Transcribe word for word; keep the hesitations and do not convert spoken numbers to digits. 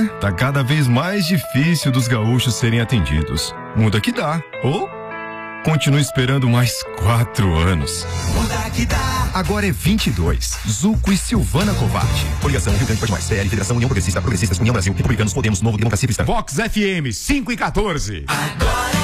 tá cada vez mais difícil dos gaúchos serem atendidos. Muda que dá. Ou continue esperando mais quatro anos. Muda que dá. Agora é vinte e dois. Zuco e Silvana Covatti. Coligação Rio Grande Pode Mais. P L, Federação União Progressista, Progressistas, União Brasil, Republicanos, Podemos, Novo, Democracia Cristã. Vox F M cinco e quatorze. Agora